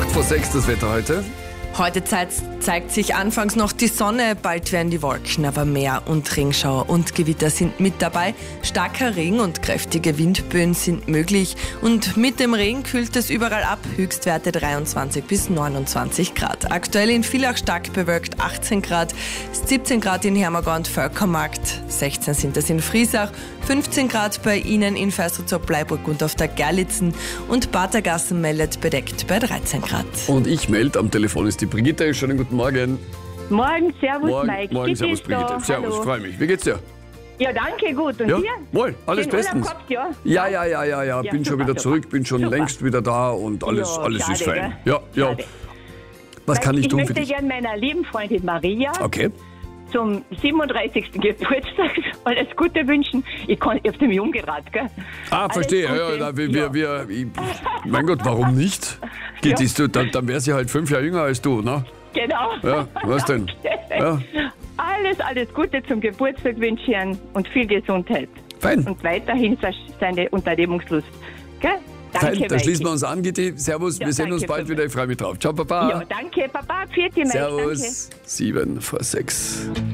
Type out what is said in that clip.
8 vor 6 das Wetter heute. Heute zeigt sich anfangs noch die Sonne, bald werden die Wolken, aber mehr und Regenschauer und Gewitter sind mit dabei. Starker Regen und kräftige Windböen sind möglich und mit dem Regen kühlt es überall ab, Höchstwerte 23 bis 29 Grad. Aktuell in Villach stark bewölkt 18 Grad, 17 Grad in Hermagau und Völkermarkt, 16 sind es in Friesach, 15 Grad bei Ihnen in Feistritz, Bleiburg und auf der Gerlitzen und Batergassen meldet bedeckt bei 13 Grad. Und ich melde, am Telefon ist die Brigitte. Schönen guten Morgen. Morgen, servus Mike. Morgen, servus Brigitte. Servus, freue mich. Wie geht's dir? Ja, danke, gut. Und Ja, dir? wohl, alles Den Urlaub bestens. gehabt, ja? Ja. Bin schon super, wieder zurück, bin schon super. längst wieder da und alles Ja, ist schade, fein. gell? Ja. Schade. Was kann ich tun für möchte dich? gerne meiner lieben Freundin Maria Okay. zum 37. Geburtstag alles Gute wünschen. Ich habe mich umgedreht, gell? Ah, verstehe. Mein Gott, warum nicht? Dann wäre sie halt 5 Jahre jünger als du, ne? Genau. Ja, was denn? Ja. Alles Gute zum Geburtstag wünschen und viel Gesundheit. Fein. Und weiterhin seine Unternehmungslust. Gell? Danke, Fein, dann schließen wir Weiki. uns an, Gitti. Servus, Ja, wir sehen uns danke bald für wieder. Ich freue mich drauf. Ciao, Papa. Ja, danke, Papa. Vierte Mike, danke. Servus. 7 vor 6.